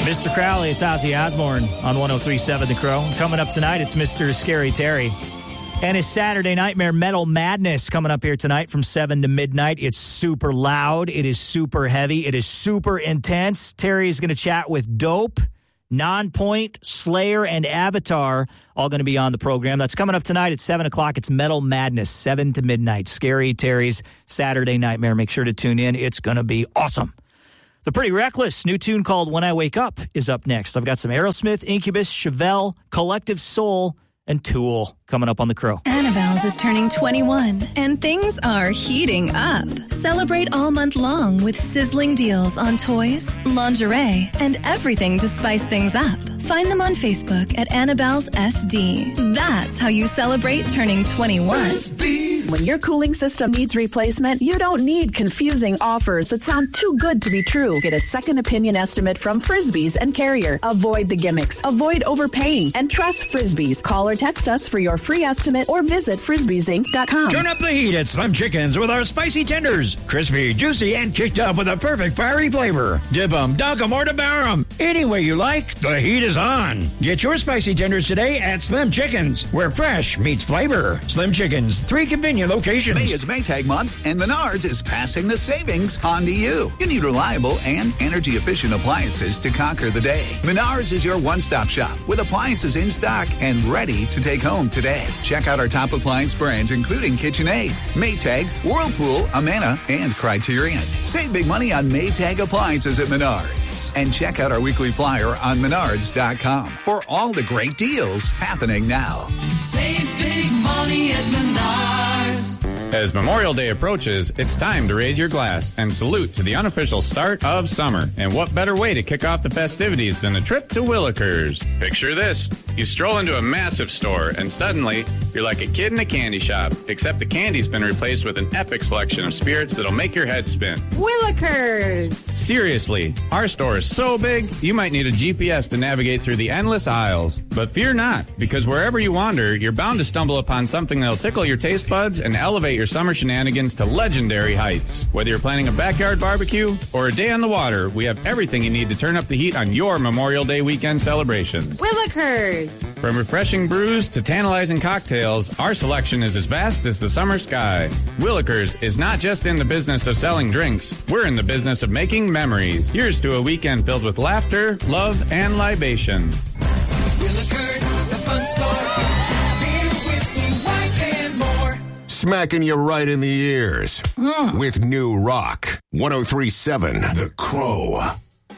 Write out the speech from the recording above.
Mr. Crowley, it's Ozzy Osbourne on 103.7 The Crow. Coming up tonight, it's Mr. Scary Terry. And his Saturday Nightmare Metal Madness coming up here tonight from 7 to midnight. It's super loud. It is super heavy. It is super intense. Terry is going to chat with Dope, Nonpoint, Slayer, and Avatar, all going to be on the program. That's coming up tonight at 7 o'clock. It's Metal Madness, 7 to midnight. Scary Terry's Saturday Nightmare. Make sure to tune in. It's going to be awesome. The Pretty Reckless, new tune called When I Wake Up, is up next. I've got some Aerosmith, Incubus, Chevelle, Collective Soul, and Tool coming up on The Crow. Annabelle's is turning 21, and things are heating up. Celebrate all month long with sizzling deals on toys, lingerie, and everything to spice things up. Find them on Facebook at Annabelle's SD. That's how you celebrate turning 21. When your cooling system needs replacement, you don't need confusing offers that sound too good to be true. Get a second opinion estimate from Frisbee's and Carrier. Avoid the gimmicks, avoid overpaying, and trust Frisbee's. Call or text us for your free estimate or visit frisbeesinc.com. Turn up the heat at Slim Chickens with our spicy tenders. Crispy, juicy, and kicked up with a perfect fiery flavor. Dip 'em, dunk 'em, or devour 'em. Any way you like, the heat is on. Get your spicy tenders today at Slim Chickens, where fresh meets flavor. Slim Chickens, 3 convenient locations. May is Maytag month, and Menards is passing the savings on to you. You need reliable and energy-efficient appliances to conquer the day. Menards is your one-stop shop with appliances in stock and ready to take home today. Check out our top appliance brands, including KitchenAid, Maytag, Whirlpool, Amana, and Criterion. Save big money on Maytag appliances at Menards. And check out our weekly flyer on Menards.com for all the great deals happening now. Save big money at Menards. As Memorial Day approaches, it's time to raise your glass and salute to the unofficial start of summer. And what better way to kick off the festivities than a trip to Willikers? Picture this. You stroll into a massive store, and suddenly, you're like a kid in a candy shop, except the candy's been replaced with an epic selection of spirits that'll make your head spin. Willikers! Seriously, our store is so big, you might need a GPS to navigate through the endless aisles. But fear not, because wherever you wander, you're bound to stumble upon something that'll tickle your taste buds and elevate your summer shenanigans to legendary heights. Whether you're planning a backyard barbecue or a day on the water, we have everything you need to turn up the heat on your Memorial Day weekend celebrations. Willikers! From refreshing brews to tantalizing cocktails, our selection is as vast as the summer sky. Willikers is not just in the business of selling drinks. We're in the business of making memories. Here's to a weekend filled with laughter, love, and libation. Willikers, the fun store. Beer, whiskey, wine, and more. Smacking you right in the ears with new rock. 103.7 The Crow.